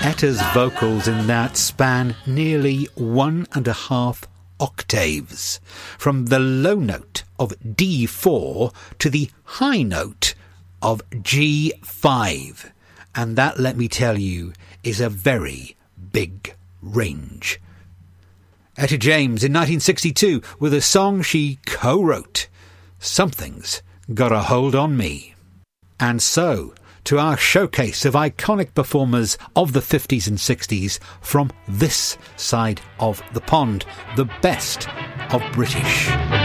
Etta's vocals in that span nearly 1.5 octaves, from the low note of D4 to the high note of G5. And that, let me tell you, is a very big range. Etta James in 1962 with a song she co-wrote, Something's Got a Hold on Me. And so, to our showcase of iconic performers of the 50s and 60s from this side of the pond, the best of British.